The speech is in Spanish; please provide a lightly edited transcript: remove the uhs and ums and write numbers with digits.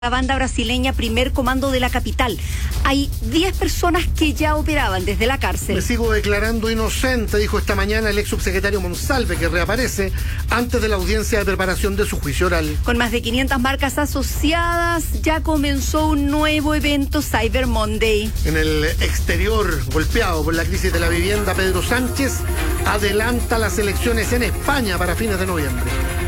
La banda brasileña Primer Comando de la capital. Hay 10 personas que ya operaban desde la cárcel. Me sigo declarando inocente, dijo esta mañana el ex subsecretario Monsalve, que reaparece antes de la audiencia de preparación de su juicio oral. Con más de 500 marcas asociadas, ya comenzó un nuevo evento Cyber Monday. En el exterior, golpeado por la crisis de la vivienda, Pedro Sánchez adelanta las elecciones en España para fines de noviembre.